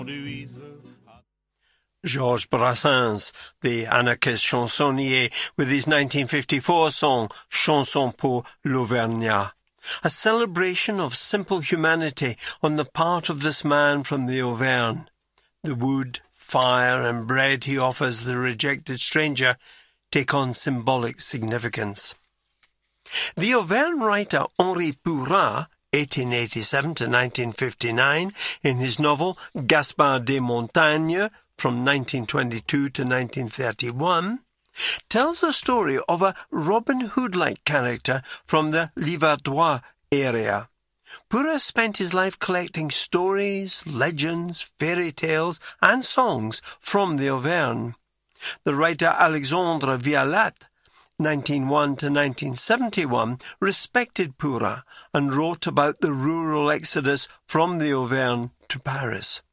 Georges Brassens, the anarchist chansonnier, with his 1954 song Chanson pour l'Auvergnat, a celebration of simple humanity on the part of this man from the Auvergne. The wood, fire and bread he offers the rejected stranger take on symbolic significance. The Auvergne writer Henri Peurat, 1887 to 1959, in his novel Gaspard des Montagnes, from 1922 to 1931, tells a story of a Robin Hood-like character from the Livradois area. Peurat spent his life collecting stories, legends, fairy tales, and songs from the Auvergne. The writer Alexandre Vialat, 1901 to 1971, respected Peurat and wrote about the rural exodus from the Auvergne to Paris.